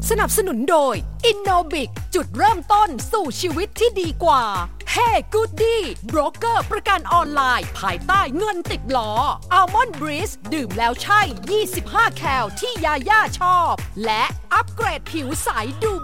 สนับสนุนโดย Innobic จุดเริ่มต้นสู่ชีวิตที่ดีกว่า Hey Goody โบรกเกอร์ประกันออนไลน์ภายใต้เงินติดล้อ Almond Breeze ดื่มแล้วใช่25 แคลที่ยาย่าชอบและอัปเกรดผิวใสดู